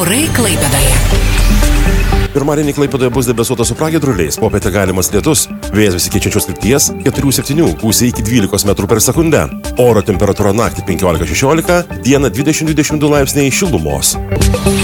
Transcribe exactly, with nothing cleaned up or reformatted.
Orai Klaipėdoje. Pirmadienį Klaipėdoje bus debesuota su pragiedruliais, popietę galimas lietus, vėjas besikeičiančios krypties keturi septyni, gūsiai iki dvylikos metrų per sekundę. Oro temperatūra naktį penkiolika šešiolika, dieną dvidešimt dvidešimt du laipsniai šilumos.